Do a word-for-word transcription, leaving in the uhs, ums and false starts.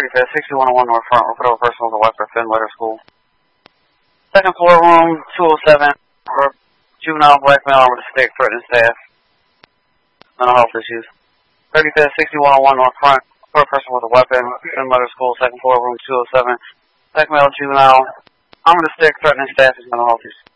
thirty-fifth, sixty-one oh one North Front, report of a person with a weapon, Finn Letter School. Second floor room, two oh seven, juvenile black male with a stick, threatening staff. Mental health issues. thirty-fifth, sixty-one oh one North Front, report a person with a weapon, Finn Letter School, second floor room, two oh seven, black male juvenile, armed with a stick, threatening staff, is mental health issues.